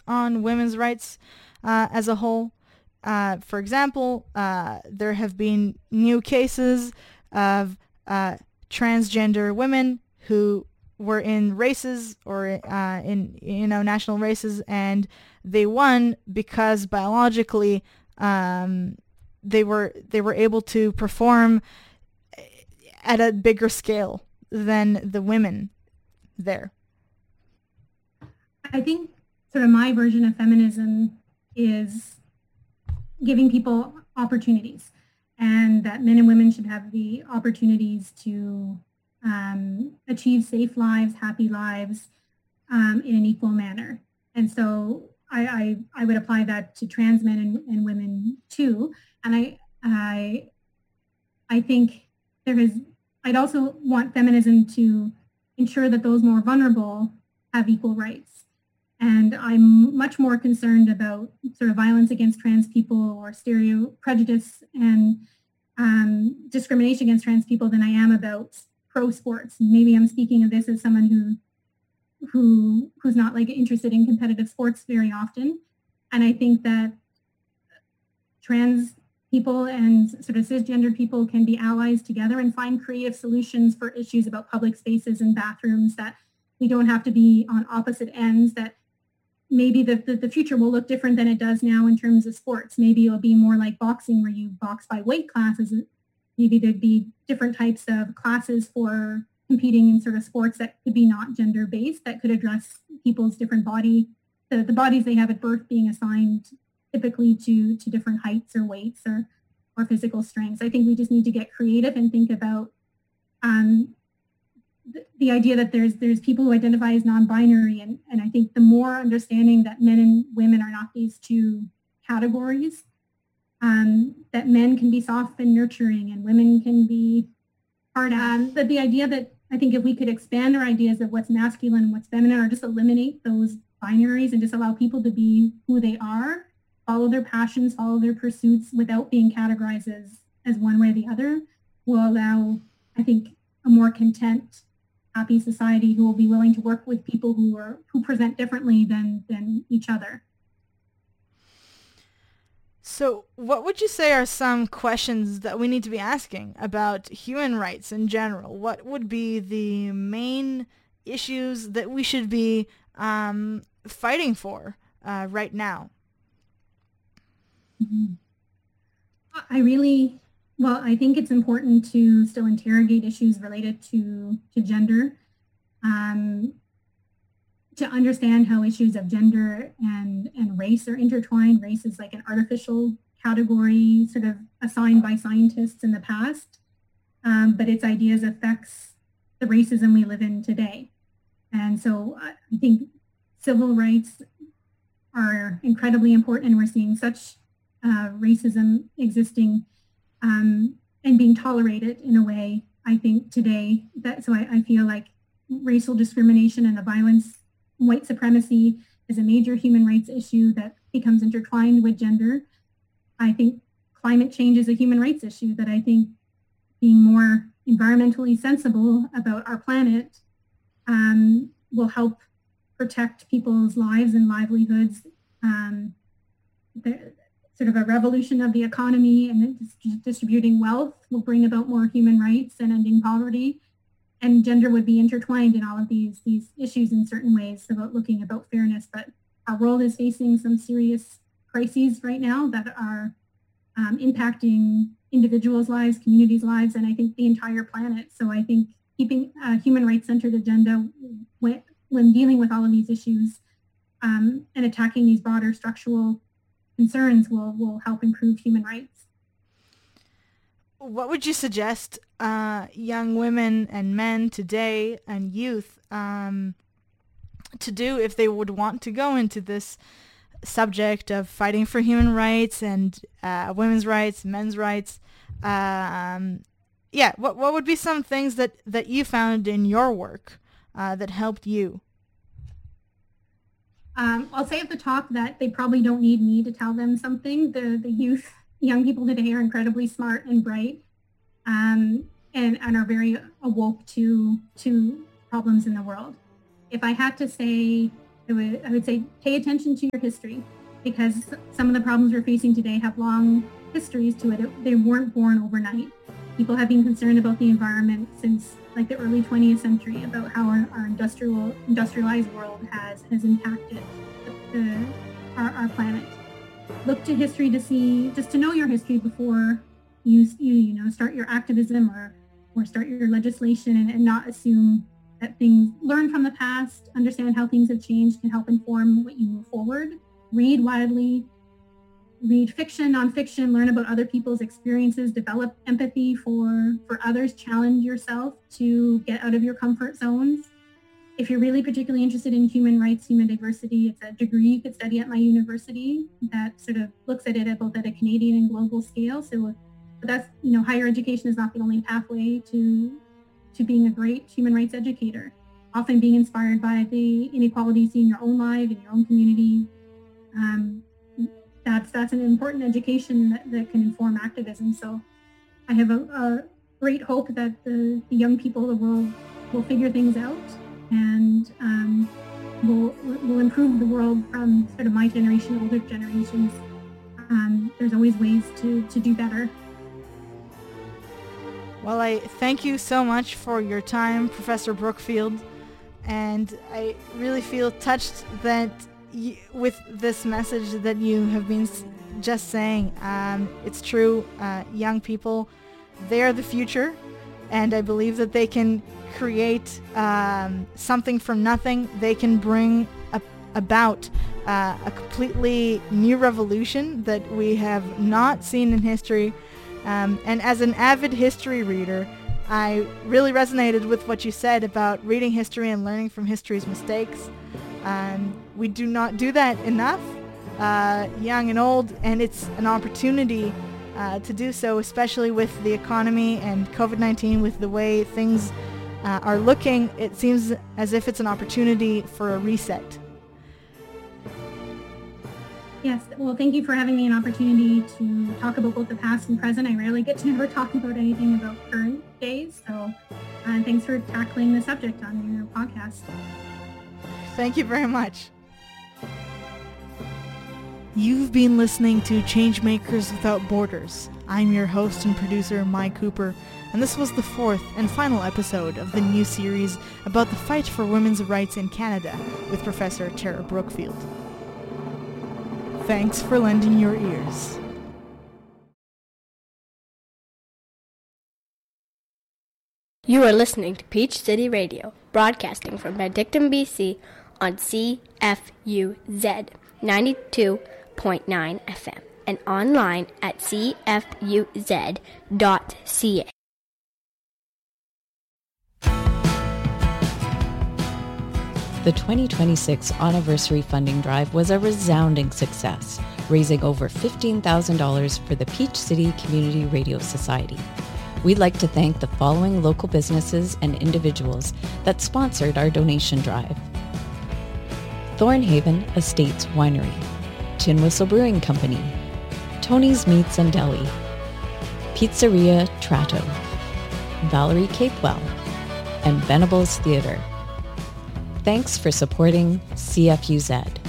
on women's rights as a whole. For example, there have been new cases of transgender women who were in races or in national races, and they won because biologically they were able to perform at a bigger scale than the women there. I think sort of my version of feminism is giving people opportunities, and that men and women should have the opportunities to achieve safe lives, happy lives in an equal manner. And so I would apply that to trans men and women too. And I think I'd also want feminism to ensure that those more vulnerable have equal rights. And I'm much more concerned about sort of violence against trans people or prejudice and discrimination against trans people than I am about pro sports. Maybe I'm speaking of this as someone who's not like interested in competitive sports very often. And I think that trans people and sort of cisgendered people can be allies together and find creative solutions for issues about public spaces and bathrooms, that we don't have to be on opposite ends, that maybe the future will look different than it does now in terms of sports. Maybe it'll be more like boxing where you box by weight classes. Maybe there'd be different types of classes for competing in sort of sports that could be not gender based, that could address people's different the bodies they have at birth being assigned typically to different heights or weights or physical strengths. I think we just need to get creative and think about the idea that there's people who identify as non-binary, and I think the more understanding that men and women are not these two categories, that men can be soft and nurturing and women can be hard. But the idea that I think if we could expand our ideas of what's masculine and what's feminine, or just eliminate those binaries and just allow people to be who they are, follow their passions, follow their pursuits without being categorized as one way or the other, will allow, I think, a more content, happy society who will be willing to work with people who present differently than each other. So what would you say are some questions that we need to be asking about human rights in general? What would be the main issues that we should be fighting for right now? Mm-hmm. I think it's important to still interrogate issues related to gender, to understand how issues of gender and race are intertwined. Race is like an artificial category sort of assigned by scientists in the past, but its ideas affects the racism we live in today. And so I think civil rights are incredibly important, and we're seeing such racism existing and being tolerated in a way, I think, today. So I feel like racial discrimination and the violence, white supremacy is a major human rights issue that becomes intertwined with gender. I think climate change is a human rights issue that I think being more environmentally sensible about our planet will help protect people's lives and livelihoods. Sort of a revolution of the economy and distributing wealth will bring about more human rights and ending poverty. And gender would be intertwined in all of these issues in certain ways about looking about fairness. But our world is facing some serious crises right now that are impacting individuals' lives, communities' lives, and I think the entire planet. So I think keeping a human rights-centered agenda when dealing with all of these issues and attacking these broader structural concerns will help improve human rights. What would you suggest young women and men today and youth to do if they would want to go into this subject of fighting for human rights and women's rights, men's rights? What would be some things that you found in your work that helped you? I'll say at the top that they probably don't need me to tell them something. The young people today are incredibly smart and bright, and are very awoke to problems in the world. If I had to say I would say pay attention to your history, because some of the problems we're facing today have long histories to it. They weren't born overnight. People have been concerned about the environment since like the early 20th century, about how our industrialized world has impacted our planet. Look to history to see, just to know your history before you start your activism or start your legislation, and not assume that things, learn from the past, understand how things have changed, can help inform what you move forward. Read widely, read fiction, nonfiction, learn about other people's experiences, develop empathy for others, challenge yourself to get out of your comfort zones. If you're really particularly interested in human rights, human diversity, it's a degree you could study at my university that sort of looks at it both at a Canadian and global scale. So that's, higher education is not the only pathway to being a great human rights educator. Often being inspired by the inequalities in your own life, in your own community. That's an important education that can inform activism. So I have a great hope that the young people of the world will figure things out, and will improve the world from sort of my generation, older generations. There's always ways to do better. Well, I thank you so much for your time, Professor Brookfield, and I really feel touched that with this message that you have been just saying. It's true, young people, they are the future, and I believe that they can create something from nothing. They can bring about a completely new revolution that we have not seen in history. And as an avid history reader, I really resonated with what you said about reading history and learning from history's mistakes. We do not do that enough, young and old, and it's an opportunity to do so, especially with the economy and COVID-19, with the way things are looking. It seems as if it's an opportunity for a reset. Yes, well, thank you for having me an opportunity to talk about both the past and present. I rarely get to ever talk about anything about current days, so thanks for tackling the subject on your podcast. Thank you very much. You've been listening to Changemakers Without Borders. I'm your host and producer, Mai Cooper, and this was the fourth and final episode of the new series about the fight for women's rights in Canada with Professor Tara Brookfield. Thanks for lending your ears. You are listening to Peach City Radio, broadcasting from Benedictine, BC on CFUZ 92.9 FM and online at cfuz.ca. The 2026 anniversary funding drive was a resounding success, raising over $15,000 for the Peach City Community Radio Society. We'd like to thank the following local businesses and individuals that sponsored our donation drive: Thornhaven Estates Winery, Tin Whistle Brewing Company, Tony's Meats and Deli, Pizzeria Tratto, Valerie Capewell, and Venables Theatre. Thanks for supporting CFUZ.